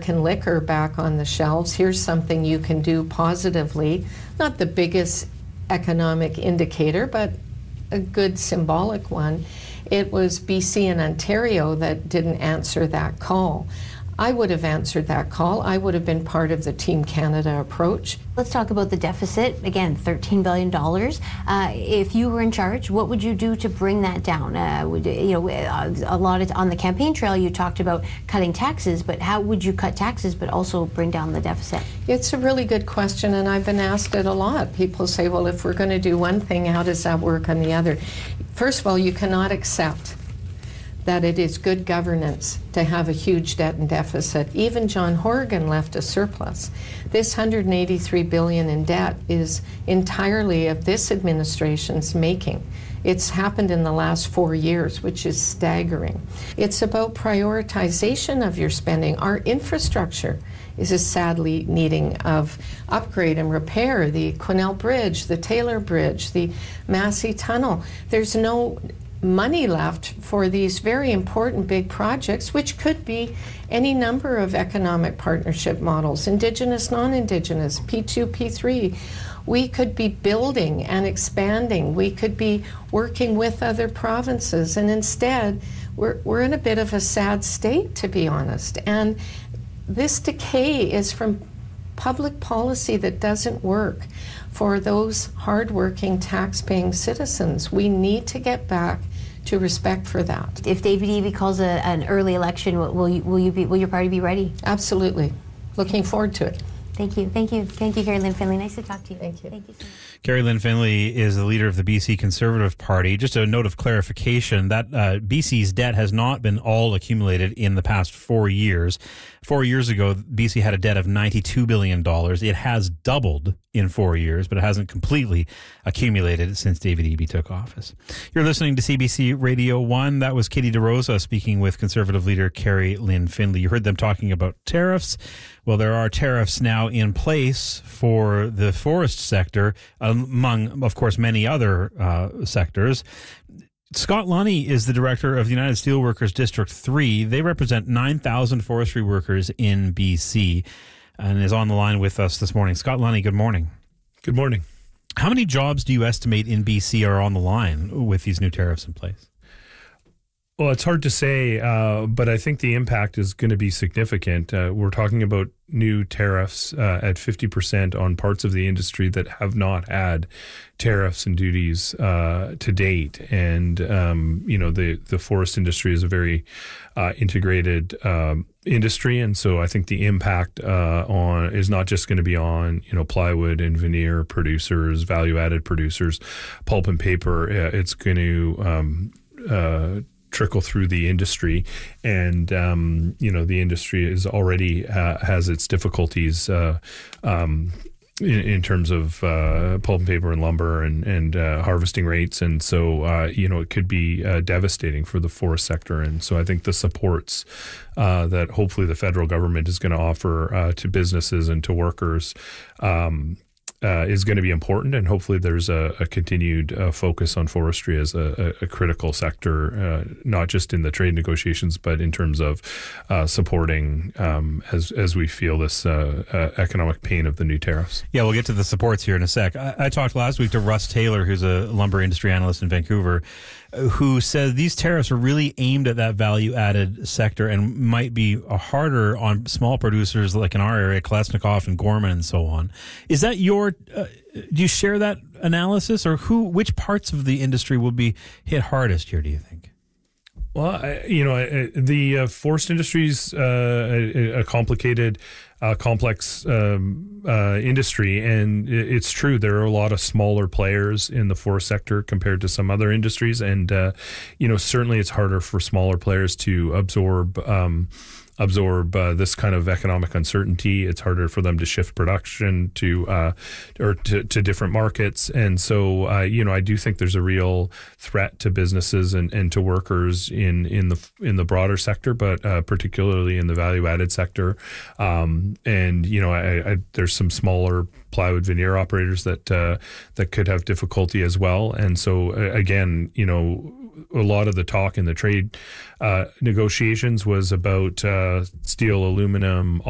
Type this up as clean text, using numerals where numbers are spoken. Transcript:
American liquor back on the shelves. Here's something you can do positively. Not the biggest economic indicator, but a good symbolic one. It was BC and Ontario that didn't answer that call. I would have answered that call. I would have been part of the Team Canada approach. Let's talk about the deficit. Again, $13 billion. If you were in charge, what would you do to bring that down? A lot on the campaign trail, you talked about cutting taxes, but how would you cut taxes but also bring down the deficit? It's a really good question, and I've been asked it a lot. People say, well, if we're going to do one thing, how does that work on the other? First of all, you cannot accept that it is good governance to have a huge debt and deficit. Even John Horgan left a surplus. This $183 billion in debt is entirely of this administration's making. It's happened in the last 4 years, which is staggering. It's about prioritization of your spending. Our infrastructure is sadly needing of upgrade and repair. The Quesnel Bridge, the Taylor Bridge, the Massey Tunnel. There's no money left for these very important big projects, which could be any number of economic partnership models, Indigenous, non-Indigenous, P2, P3. We could be building and expanding. We could be working with other provinces, and instead we're in a bit of a sad state, to be honest. And this decay is from public policy that doesn't work for those hardworking, tax-paying citizens. We need to get back to respect for that. If David Eby calls an early election, will your party be ready? Absolutely. Looking forward to it. Thank you. Kerry-Lynne Findlay. Nice to talk to you. Thank you. Thank you so much. Kerry-Lynne Findlay is the leader of the BC Conservative Party. Just a note of clarification that BC's debt has not been all accumulated in the past 4 years. 4 years ago, BC had a debt of $92 billion. It has doubled in 4 years, but it hasn't completely accumulated since David Eby took office. You're listening to CBC Radio 1. That was Katie DeRosa speaking with Conservative leader Kerry-Lynne Findlay. You heard them talking about tariffs. Well, there are tariffs now in place for the forest sector, among, of course, many other sectors. Scott Lunny is the director of the United Steelworkers District 3. They represent 9,000 forestry workers in BC and is on the line with us this morning. Scott Lunny, good morning. Good morning. How many jobs do you estimate in BC are on the line with these new tariffs in place? Well, it's hard to say, but I think the impact is going to be significant. We're talking about new tariffs at 50% on parts of the industry that have not had tariffs and duties to date. And, the forest industry is a very integrated industry. And so I think the impact is not just going to be on, plywood and veneer producers, value-added producers, pulp and paper. It's going to trickle through the industry, and the industry is already has its difficulties in terms of pulp and paper and lumber and harvesting rates, and so it could be devastating for the forest sector. And so I think the supports that hopefully the federal government is going to offer to businesses and to workers is going to be important, and hopefully there's a continued focus on forestry as a critical sector, not just in the trade negotiations, but in terms of supporting as we feel this economic pain of the new tariffs. Yeah, we'll get to the supports here in a sec. I talked last week to Russ Taylor, who's a lumber industry analyst in Vancouver, who says these tariffs are really aimed at that value-added sector and might be harder on small producers like in our area, Kalesnikoff and Gorman and so on. Is that do you share that analysis, or which parts of the industry will be hit hardest here, do you think? Well, the forest industry is a complicated, complex industry, and it's true there are a lot of smaller players in the forest sector compared to some other industries, and certainly it's harder for smaller players to absorb this kind of economic uncertainty. It's harder for them to shift production to different markets. And so, I do think there's a real threat to businesses and to workers in the broader sector, but particularly in the value-added sector. There's some smaller plywood veneer operators that could have difficulty as well. And so, again, a lot of the talk in the trade negotiations was about steel, aluminum,